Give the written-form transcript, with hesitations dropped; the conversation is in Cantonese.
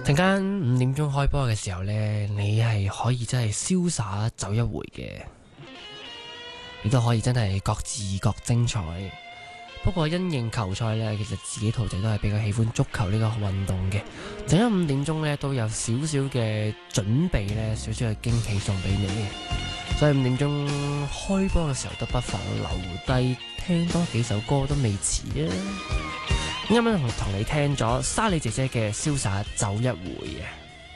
陣間5點鐘開波嘅時候呢，你係可以真係瀟灑走一回嘅，亦都可以真係各自各精彩。不過因應球賽呢，其實自己兔仔都係比較喜歡足球呢個運動嘅。陣間5點鐘呢，都有少少嘅準備呢，少少嘅驚喜送俾你嘅。所以5點鐘開波嘅時候，都不妨留低聽多幾首歌都未遲啊！啱啱同你聽咗莎莉姐姐嘅瀟灑走一回啊！